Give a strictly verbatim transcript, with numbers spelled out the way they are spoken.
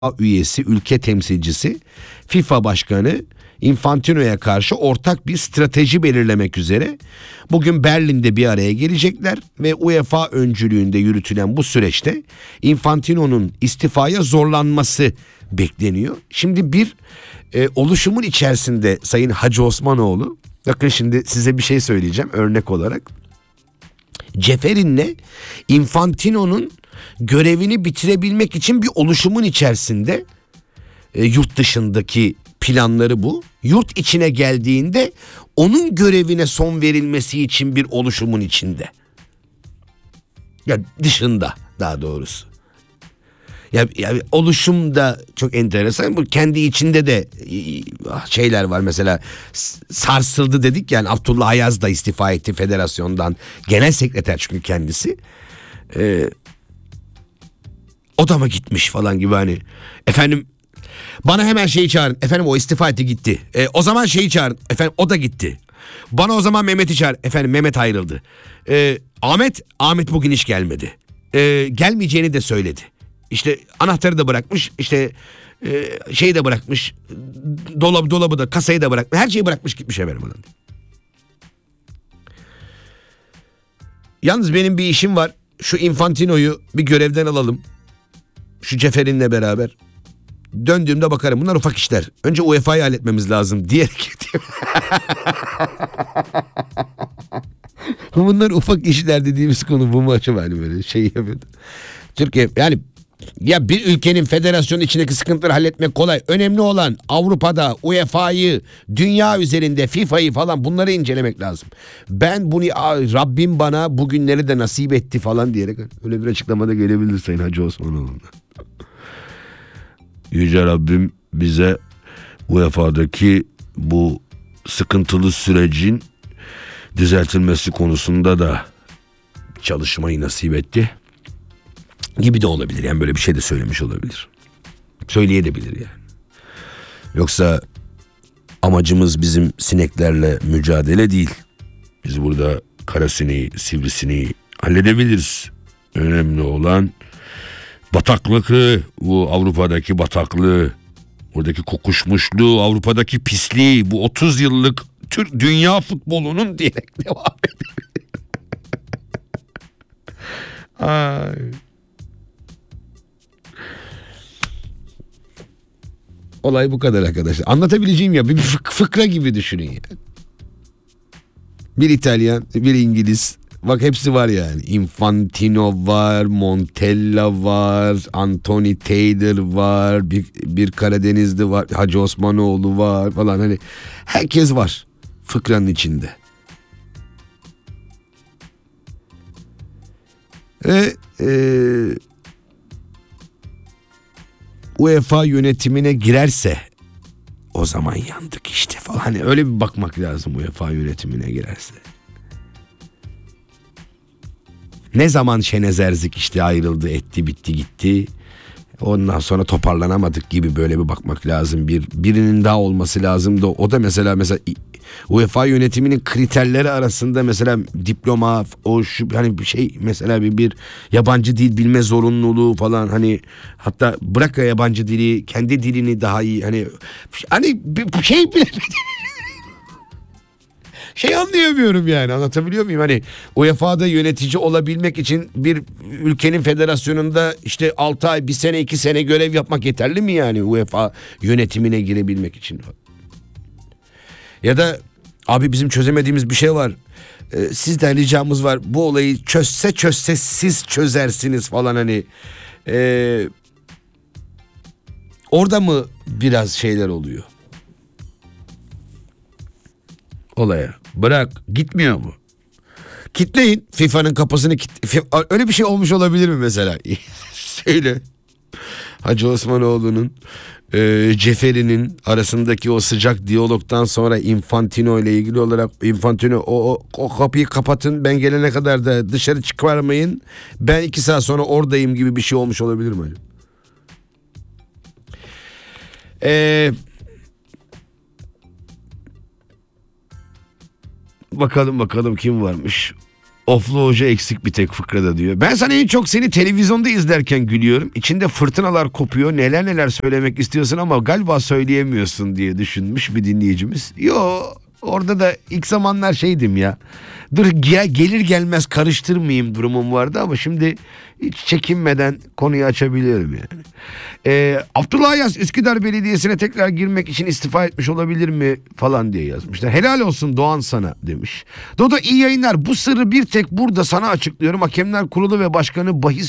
üyesi, ülke temsilcisi, FIFA Başkanı Infantino'ya karşı ortak bir strateji belirlemek üzere bugün Berlin'de bir araya gelecekler ve UEFA öncülüğünde yürütülen bu süreçte Infantino'nun istifaya zorlanması bekleniyor. Şimdi bir e, oluşumun içerisinde Sayın Hacı Osmanoğlu, bakın şimdi size bir şey söyleyeceğim örnek olarak. Ceferin'le Infantino'nun görevini bitirebilmek için bir oluşumun içerisinde, e, yurt dışındaki planları bu. Yurt içine geldiğinde onun görevine son verilmesi için bir oluşumun içinde. Ya dışında daha doğrusu. Ya, ya oluşum da çok enteresan. Bu kendi içinde de şeyler var, mesela sarsıldı dedik yani, Abdullah Ayaz da istifa etti federasyondan, genel sekreter çünkü kendisi. Ee, o da mı gitmiş falan gibi, hani efendim bana hemen şeyi çağırın, efendim o istifa etti gitti. Ee, o zaman şeyi çağırın, efendim o da gitti. Bana o zaman Mehmet'i çağır, efendim Mehmet ayrıldı. Ee, Ahmet Ahmet bugün hiç gelmedi. Ee, gelmeyeceğini de söyledi. İşte anahtarı da bırakmış, işte e, şeyi de bırakmış, dolabı dolabı da, kasayı da bırakmış, her şeyi bırakmış gitmiş efendim. Yalnız benim bir işim var, şu Infantino'yu bir görevden alalım, şu Ceferin'le beraber. Döndüğümde bakarım, bunlar ufak işler, önce U E F A'yı halletmemiz lazım diyerek bunlar ufak işler dediğimiz konu bu mu acaba, hani böyle şey yapıyordu. Türkiye yani, ya bir ülkenin federasyonun içindeki sıkıntıları halletmek kolay. Önemli olan Avrupa'da U E F A'yı, dünya üzerinde FIFA'yı falan, bunları incelemek lazım. Ben bunu, Rabbim bana bugünleri de nasip etti falan diyerek öyle bir açıklamada gelebilir Sayın Hacı Osmanoğlu'na. Yüce Rabbim bize U E F A'daki bu sıkıntılı sürecin düzeltilmesi konusunda da çalışmayı nasip etti gibi de olabilir. Yani böyle bir şey de söylemiş olabilir. Söyleyebilir yani. Yoksa amacımız bizim sineklerle mücadele değil. Biz burada kara sineği, sivrisineği halledebiliriz. Önemli olan bataklığı, bu Avrupa'daki bataklığı, oradaki kokuşmuşluğu, Avrupa'daki pisliği, bu otuz yıllık Türk dünya futbolunun diyerek devam edebilir. Ay. Olay bu kadar arkadaşlar. Anlatabileceğim ya, bir fıkra gibi düşünün ya. Bir İtalyan, bir İngiliz. Bak hepsi var yani. Infantino var, Montella var, Anthony Taylor var, bir, bir Karadenizli var, Hacı Osmanoğlu var falan, hani herkes var fıkranın içinde. Ve eee U E F A yönetimine girerse o zaman yandık işte falan. Hani öyle bir bakmak lazım U E F A yönetimine girerse. Ne zaman Şenez Erzik işte ayrıldı, etti, bitti, gitti. Ondan sonra toparlanamadık gibi böyle bir bakmak lazım. Bir birinin daha olması lazım da, o da mesela mesela U E F A yönetiminin kriterleri arasında mesela diploma, o şu hani bir şey, mesela bir, bir yabancı dil bilme zorunluluğu falan, hani hatta bırak ya yabancı dili, kendi dilini daha iyi, hani hani bir şey bile şey anlayamıyorum yani, anlatabiliyor muyum? Hani U E F A'da yönetici olabilmek için bir ülkenin federasyonunda işte altı ay, bir sene, iki sene görev yapmak yeterli mi yani U E F A yönetimine girebilmek için? Ya da abi bizim çözemediğimiz bir şey var, ee, sizden ricamız var, bu olayı çözse çözse siz çözersiniz falan, hani ee, orada mı biraz şeyler oluyor olaya? Bırak, gitmiyor mu? Kitleyin FIFA'nın kapısını, kit... öyle bir şey olmuş olabilir mi mesela? Söyle. Hacı Osmanoğlu'nun e, Ceferi'nin arasındaki o sıcak diyalogdan sonra Infantino ile ilgili olarak, Infantino o, o, o kapıyı kapatın, ben gelene kadar da dışarı çıkarmayın, ben iki saat sonra oradayım gibi bir şey olmuş olabilir mi? Eee Bakalım bakalım kim varmış. Oflu Hoca eksik bir tek fıkrada diyor. Ben sana en çok seni televizyonda izlerken gülüyorum. İçinde fırtınalar kopuyor, neler neler söylemek istiyorsun ama galiba söyleyemiyorsun diye düşünmüş bir dinleyicimiz. Yo, orada da ilk zamanlar şeydim ya. Dur gel, gelir gelmez karıştırmayayım durumum vardı ama şimdi hiç çekinmeden konuyu açabiliyorum yani. Ee, Abdullah Yaz Üsküdar Belediyesi'ne tekrar girmek için istifa etmiş olabilir mi falan diye yazmışlar. Helal olsun Doğan sana demiş. Dodo iyi yayınlar. Bu sırrı bir tek burada sana açıklıyorum. Hakemler Kurulu ve Başkanı bahis